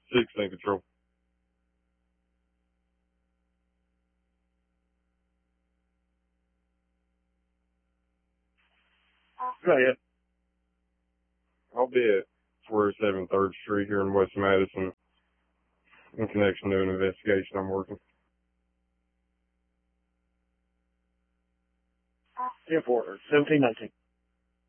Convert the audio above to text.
16 Patrol. Go ahead. I'll be at 407 3rd Street here in West Madison in connection to an investigation I'm working. 10-4, 1719.